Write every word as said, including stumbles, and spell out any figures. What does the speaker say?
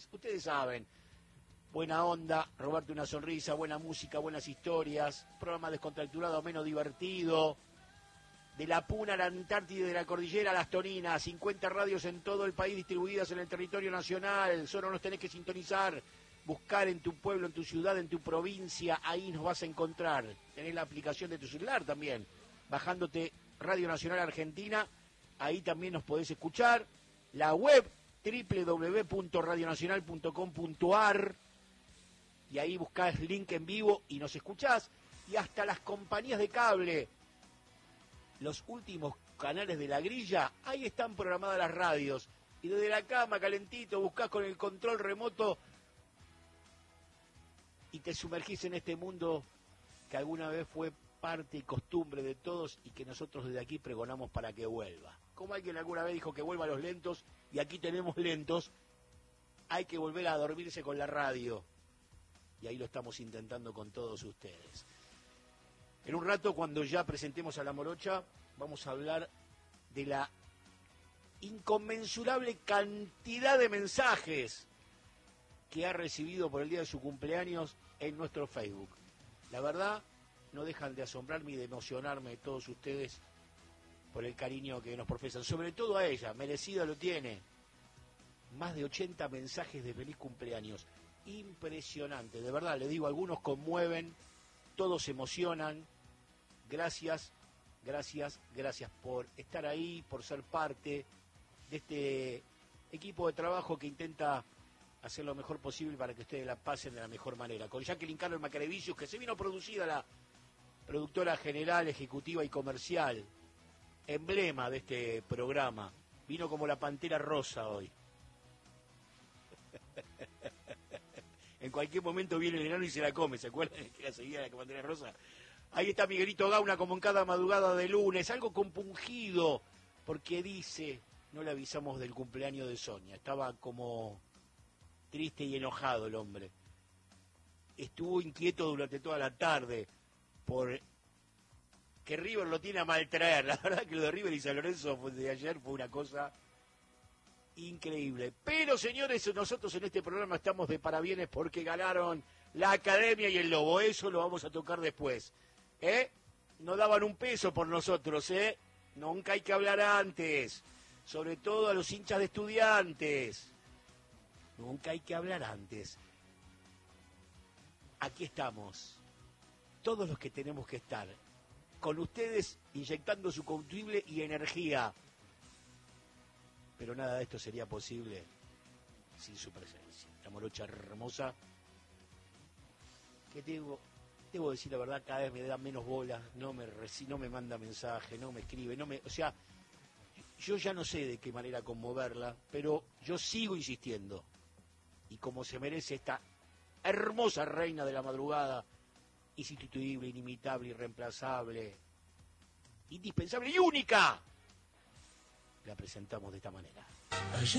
Entonces, ustedes saben, buena onda, robarte una sonrisa, buena música, buenas historias, programa descontracturado, menos divertido. De la Puna a la Antártida, de la Cordillera a las Toninas, cincuenta radios en todo el país distribuidas en el territorio nacional. Solo nos tenés que sintonizar, buscar en tu pueblo, en tu ciudad, en tu provincia, ahí nos vas a encontrar. Tenés la aplicación de tu celular también, bajándote Radio Nacional Argentina, ahí también nos podés escuchar. La web doble u doble u doble u punto radio nacional punto com punto a r, y ahí buscás link en vivo y nos escuchás. Y hasta las compañías de cable, los últimos canales de la grilla, ahí están programadas las radios. Y desde la cama, calentito, buscás con el control remoto y te sumergís en este mundo que alguna vez fue parte y costumbre de todos y que nosotros desde aquí pregonamos para que vuelva. Como alguien alguna vez dijo que vuelva a los lentos, y aquí tenemos lentos, hay que volver a dormirse con la radio. Y ahí lo estamos intentando con todos ustedes. En un rato, cuando ya presentemos a la Morocha, vamos a hablar de la inconmensurable cantidad de mensajes que ha recibido por el día de su cumpleaños en nuestro Facebook. La verdad, no dejan de asombrarme y de emocionarme todos ustedes por el cariño que nos profesan. Sobre todo a ella, merecida lo tiene. Más de ochenta mensajes de feliz cumpleaños. Impresionante, de verdad, le digo, algunos conmueven, todos se emocionan. Gracias, gracias, gracias por estar ahí, por ser parte de este equipo de trabajo que intenta hacer lo mejor posible para que ustedes la pasen de la mejor manera. Con Jacqueline Carlos Macarevicius, que se vino producida, la productora general, ejecutiva y comercial, emblema de este programa. Vino como la pantera rosa hoy. En cualquier momento viene el enano y se la come, ¿se acuerdan que la seguía la pantera rosa? Ahí está Miguelito Gauna, como en cada madrugada de lunes, algo compungido, porque dice, no le avisamos del cumpleaños de Sonia, estaba como triste y enojado el hombre. Estuvo inquieto durante toda la tarde por que River lo tiene a maltraer. La verdad que lo de River y San Lorenzo de ayer fue una cosa increíble. Pero, señores, nosotros en este programa estamos de parabienes porque ganaron la Academia y el Lobo. Eso lo vamos a tocar después. ¿Eh? No daban un peso por nosotros, ¿eh? Nunca hay que hablar antes. Sobre todo a los hinchas de Estudiantes. Nunca hay que hablar antes. Aquí estamos. Todos los que tenemos que estar. Con ustedes inyectando su combustible y energía. Pero nada de esto sería posible sin su presencia. La Morocha hermosa. Que te digo... Debo decir la verdad, cada vez me da menos bola, no me reci, no me manda mensaje, no me escribe, no me, o sea, yo ya no sé de qué manera conmoverla, pero yo sigo insistiendo. Y como se merece esta hermosa reina de la madrugada, insustituible, inimitable, irreemplazable, indispensable y única, la presentamos de esta manera. Ayer